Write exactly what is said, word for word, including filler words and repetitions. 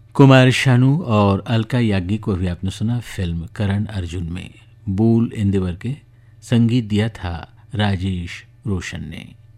कुमार शानू और अलका याग्निक को भी आपने सुना फिल्म करण अर्जुन में। बूल इंदिवर के संगीत दिया था राजेश रोशन ने।